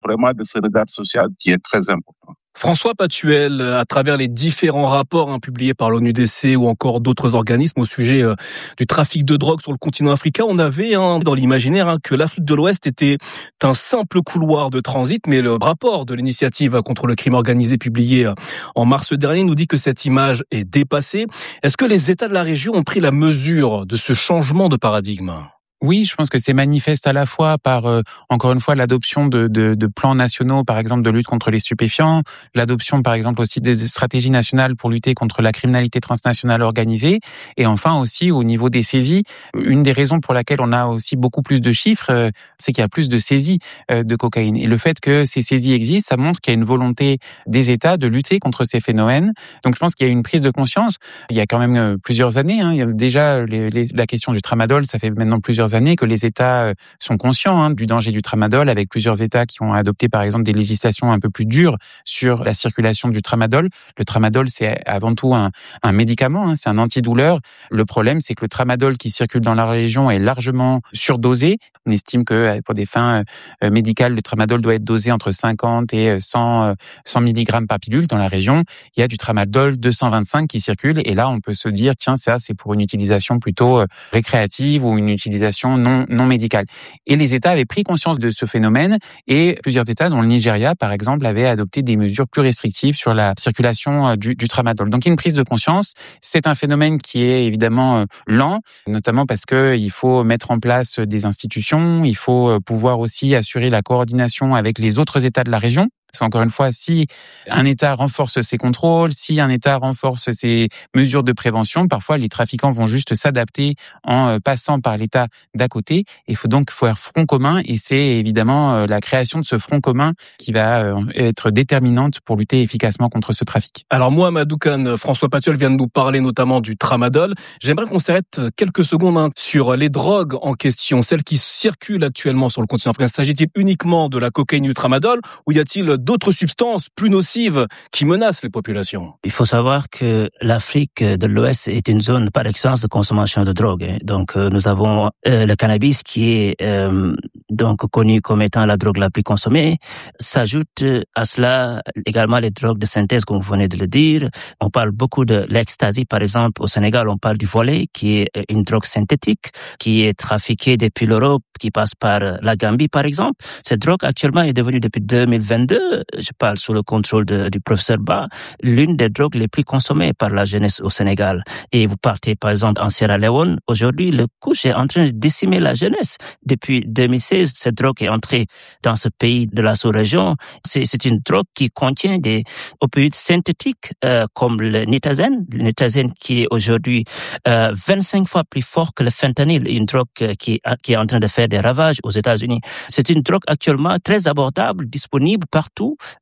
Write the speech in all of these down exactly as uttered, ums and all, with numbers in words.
vraiment de ce regard social qui est très important. François Patuel, à travers les différents rapports hein, publiés par l'O N U D C ou encore d'autres organismes au sujet euh, du trafic de drogue sur le continent africain, on avait hein, dans l'imaginaire hein, que l'Afrique de l'Ouest était un simple couloir de transit, mais le rapport de l'initiative contre le crime organisé publié euh, en mars dernier nous dit que cette image est dépassée. Est-ce que les États de la région ont pris la mesure de ce changement de paradigme ? Oui, je pense que c'est manifeste à la fois par, euh, encore une fois, l'adoption de, de, de plans nationaux, par exemple, de lutte contre les stupéfiants, l'adoption, par exemple, aussi de stratégies nationales pour lutter contre la criminalité transnationale organisée, et enfin aussi au niveau des saisies. Une des raisons pour laquelle on a aussi beaucoup plus de chiffres, euh, c'est qu'il y a plus de saisies euh, de cocaïne. Et le fait que ces saisies existent, ça montre qu'il y a une volonté des États de lutter contre ces phénomènes. Donc je pense qu'il y a une prise de conscience. Il y a quand même plusieurs années, hein, il y a déjà les, les, la question du tramadol, ça fait maintenant plusieurs années que les États sont conscients hein, du danger du tramadol, avec plusieurs États qui ont adopté par exemple des législations un peu plus dures sur la circulation du tramadol. Le tramadol, c'est avant tout un, un médicament, hein, c'est un antidouleur. Le problème, c'est que le tramadol qui circule dans la région est largement surdosé. On estime que pour des fins médicales, le tramadol doit être dosé entre cinquante et cent, cent milligrammes par pilule. Dans la région, il y a du tramadol deux cent vingt-cinq qui circule, et là, on peut se dire, tiens, ça, c'est pour une utilisation plutôt récréative ou une utilisation non, non médicale. Et les États avaient pris conscience de ce phénomène, et plusieurs États, dont le Nigeria, par exemple, avaient adopté des mesures plus restrictives sur la circulation du, du tramadol. Donc, il y a une prise de conscience. C'est un phénomène qui est évidemment lent, notamment parce que il faut mettre en place des institutions, il faut pouvoir aussi assurer la coordination avec les autres États de la région. C'est encore une fois, si un État renforce ses contrôles, si un État renforce ses mesures de prévention, parfois les trafiquants vont juste s'adapter en passant par l'État d'à côté. Il faut donc faire front commun, et c'est évidemment la création de ce front commun qui va être déterminante pour lutter efficacement contre ce trafic. Alors moi, Amadou Kane, François Patuel vient de nous parler notamment du tramadol. J'aimerais qu'on s'arrête quelques secondes hein, sur les drogues en question, celles qui circulent actuellement sur le continent africain. S'agit-il uniquement de la cocaïne et du tramadol, ou y a-t-il d'autres substances plus nocives qui menacent les populations? Il faut savoir que l'Afrique de l'Ouest est une zone par excellence de consommation de drogue. Donc euh, nous avons euh, le cannabis qui est euh, donc connu comme étant la drogue la plus consommée. S'ajoute à cela également les drogues de synthèse, comme vous venez de le dire. On parle beaucoup de l'ecstasy, par exemple. Au Sénégal, on parle du volet, qui est une drogue synthétique qui est trafiquée depuis l'Europe, qui passe par la Gambie, par exemple. Cette drogue actuellement est devenue depuis deux mille vingt-deux, je parle sous le contrôle de, du professeur Ba, l'une des drogues les plus consommées par la jeunesse au Sénégal. Et vous partez par exemple en Sierra Leone, aujourd'hui le couche est en train de décimer la jeunesse. Depuis deux mille seize, cette drogue est entrée dans ce pays de la sous-région. C'est, c'est une drogue qui contient des opioïdes synthétiques euh, comme le nitazène, le nitazène qui est aujourd'hui euh, vingt-cinq fois plus fort que le fentanyl, une drogue qui, qui est en train de faire des ravages aux États-Unis. C'est une drogue actuellement très abordable, disponible partout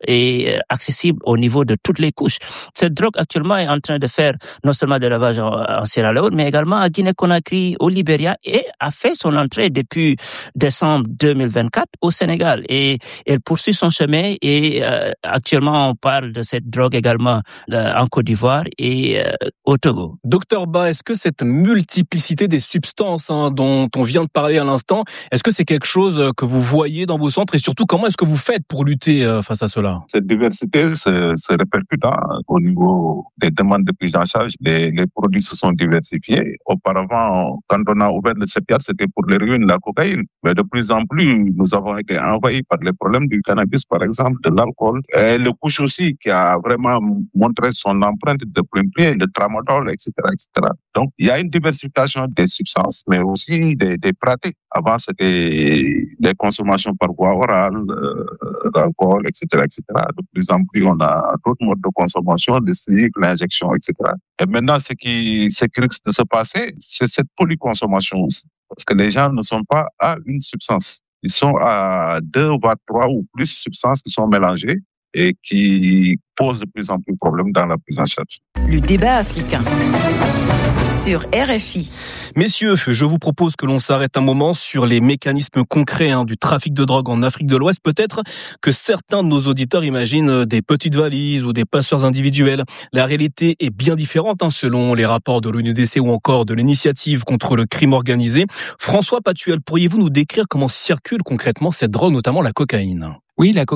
et accessible au niveau de toutes les couches. Cette drogue actuellement est en train de faire non seulement des ravages en, en Sierra Leone, mais également à Guinée-Conakry, au Libéria, et a fait son entrée depuis décembre deux mille vingt-quatre au Sénégal. Et elle poursuit son chemin, et euh, actuellement on parle de cette drogue également euh, en Côte d'Ivoire et euh, au Togo. Docteur Ba, est-ce que cette multiplicité des substances hein, dont on vient de parler à l'instant, est-ce que c'est quelque chose que vous voyez dans vos centres, et surtout comment est-ce que vous faites pour lutter euh, face à cela? Cette diversité se, se répercute hein, au niveau des demandes de prise en charge. Les, les produits se sont diversifiés. Auparavant, quand on a ouvert le CEPIAT, c'était pour l'héroïne, la cocaïne. Mais de plus en plus, nous avons été envahis par les problèmes du cannabis, par exemple, de l'alcool. Et le couche aussi, qui a vraiment montré son empreinte de plein pied, le tramadol, et cetera, et cetera. Donc, il y a une diversification des substances, mais aussi des, des pratiques. Avant, c'était les consommations par voie orale, euh, l'alcool, et cetera, et cetera. De plus en plus, on a d'autres modes de consommation, des cycles, l'injection, et cetera. Et maintenant, ce qui, ce qui risque de se passer, c'est cette polyconsommation aussi. Parce que les gens ne sont pas à une substance. Ils sont à deux, voire trois ou plus substances qui sont mélangées et qui posent de plus en plus de problèmes dans la prise en charge. Le débat africain sur R F I. Messieurs, je vous propose que l'on s'arrête un moment sur les mécanismes concrets hein, du trafic de drogue en Afrique de l'Ouest. Peut-être que certains de nos auditeurs imaginent des petites valises ou des passeurs individuels. La réalité est bien différente hein, selon les rapports de l'O N U D C ou encore de l'initiative contre le crime organisé. François Patuel, pourriez-vous nous décrire comment circule concrètement cette drogue, notamment la cocaïne ? Oui, la